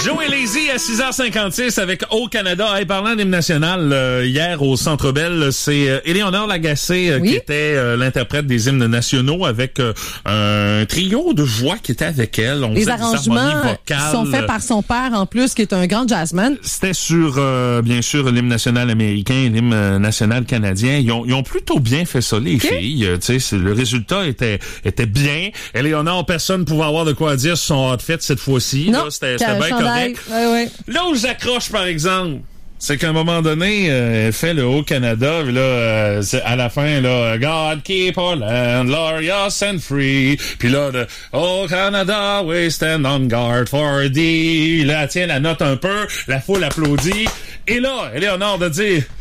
Joey Lazy à 6h56 avec Au Canada. Hey, parlant d'hymne national, hier au Centre Bell, c'est Éléonore Lagacé qui était l'interprète des hymnes nationaux avec un trio de voix qui était avec elle. On Les arrangements sont faits par son père en plus, qui est un grand jazzman. C'était sur, bien sûr, l'hymne national américain, l'hymne national canadien. Ils ont plutôt bien fait ça, les filles. Tu sais, le résultat était bien. Éléonore, personne pouvait avoir de quoi dire sur son outfit cette fois-ci. Non, là, c'était bien correct. Ouais. Là où j'accroche, par exemple, c'est qu'à un moment donné, elle fait le Haut-Canada, puis là, à la fin, là, God keep our land glorious and free. Puis là, Oh Canada, we stand on guard for thee. Là, elle tient la note un peu, la foule applaudit. Et là, Éléonore de dire